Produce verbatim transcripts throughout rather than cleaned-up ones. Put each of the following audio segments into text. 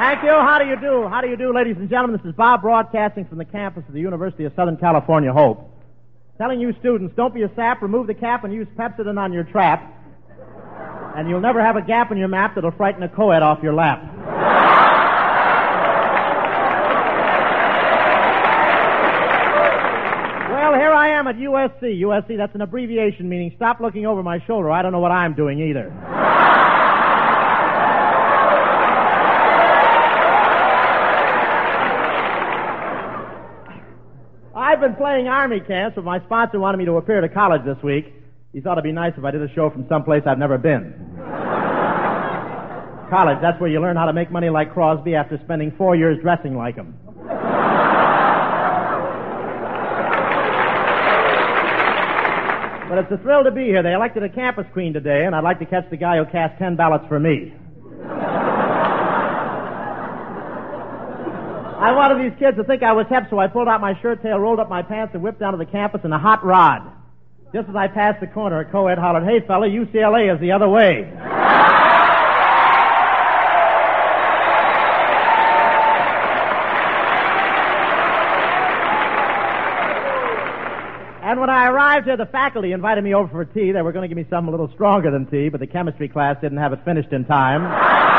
Thank you. How do you do? How do you do, ladies and gentlemen? This is Bob broadcasting from the campus of the University of Southern California, Hope. Telling you students, don't be a sap, remove the cap, and use Pepsodent on your trap. And you'll never have a gap in your map that'll frighten a co-ed off your lap. Well, here I am at U S C. U S C, that's an abbreviation meaning stop looking over my shoulder. I don't know what I'm doing either. I've been playing Army camps, but my sponsor wanted me to appear at a college this week. He thought it'd be nice if I did a show from someplace I've never been. College, that's where you learn how to make money like Crosby after spending four years dressing like him. But it's a thrill to be here. They elected a campus queen today, and I'd like to catch the guy who cast ten ballots for me. I wanted these kids to think I was hep, so I pulled out my shirt tail, rolled up my pants, and whipped down to the campus in a hot rod. Just as I passed the corner, a co-ed hollered, "Hey, fella, U C L A is the other way." And when I arrived here, the faculty invited me over for tea. They were going to give me something a little stronger than tea, but the chemistry class didn't have it finished in time.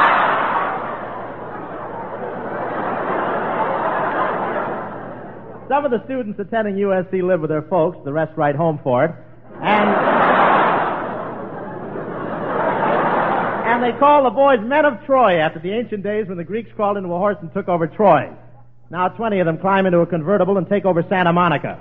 Some of the students attending U S C live with their folks. The rest write home for it. And, and they call the boys men of Troy after the ancient days when the Greeks crawled into a horse and took over Troy. Now twenty of them climb into a convertible and take over Santa Monica.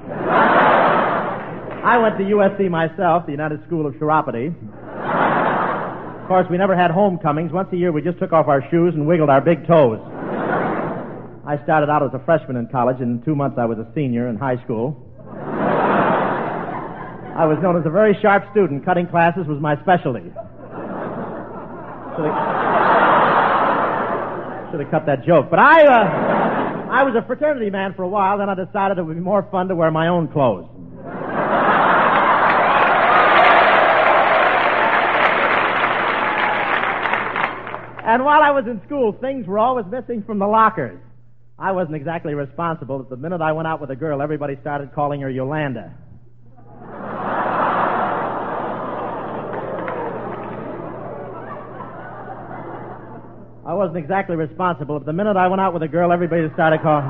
I went to U S C myself, the United School of Chiropody. Of course, we never had homecomings. Once a year, we just took off our shoes and wiggled our big toes. I started out as a freshman in college, and in two months I was a senior in high school. I was known as a very sharp student. Cutting classes was my specialty. Should have, should have cut that joke. But I, uh, I was a fraternity man for a while, then I decided it would be more fun to wear my own clothes. And while I was in school, things were always missing from the lockers. I wasn't exactly responsible. But the minute I went out with a girl, everybody started calling her Yolanda. I wasn't exactly responsible. But the minute I went out with a girl, everybody started calling.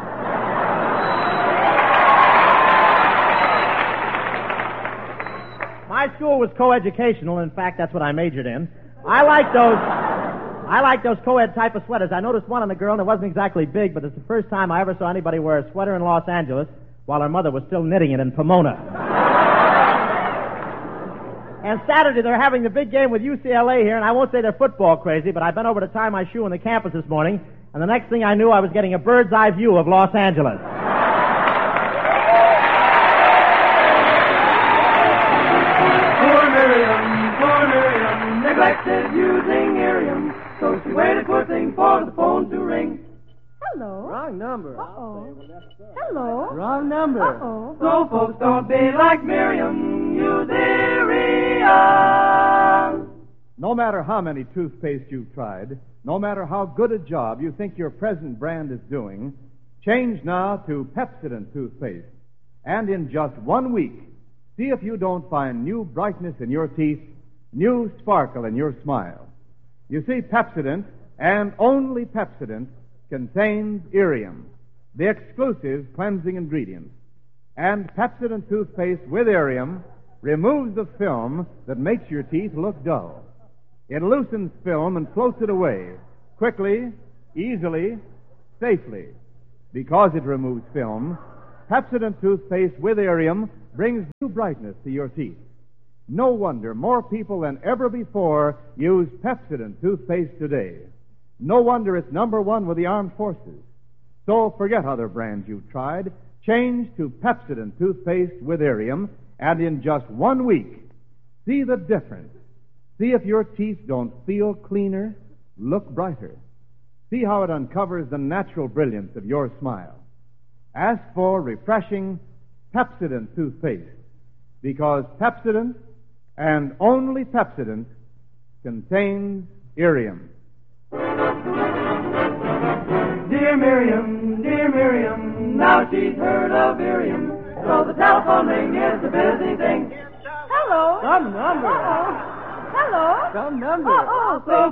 My school was coeducational. In fact, that's what I majored in. I liked those... I like those co-ed type of sweaters. I noticed one on the girl, and it wasn't exactly big, but it's the first time I ever saw anybody wear a sweater in Los Angeles while her mother was still knitting it in Pomona. And Saturday, they're having the big game with U C L A here, and I won't say they're football crazy, but I bent over to tie my shoe on the campus this morning, and the next thing I knew, I was getting a bird's eye view of Los Angeles. Poor Miriam, poor Miriam, neglected using Miriam. So she waited for a thing for the phone to ring. Hello. Wrong number. Uh-oh. Hello. Wrong number. Uh-oh. So folks don't be like Miriam, use Miriam. No matter how many toothpaste you've tried, no matter how good a job you think your present brand is doing, change now to Pepsodent toothpaste. And in just one week, see if you don't find new brightness in your teeth, new sparkle in your smile. You see, Pepsodent, and only Pepsodent, contains Irium, the exclusive cleansing ingredient. And Pepsodent toothpaste with Irium removes the film that makes your teeth look dull. It loosens film and floats it away, quickly, easily, safely. Because it removes film, Pepsodent toothpaste with Irium brings new brightness to your teeth. No wonder more people than ever before use Pepsodent toothpaste today. No wonder it's number one with the armed forces. So forget other brands you've tried. Change to Pepsodent toothpaste with Irium, and in just one week, see the difference. See if your teeth don't feel cleaner, look brighter. See how it uncovers the natural brilliance of your smile. Ask for refreshing Pepsodent toothpaste, because Pepsodent, and only Pepsodent, contains Irium. Dear Miriam, dear Miriam, now she's heard of Miriam, so the telephone ring is a busy thing. Hello. Some number. Uh-oh. Hello. Some number. Oh, oh, So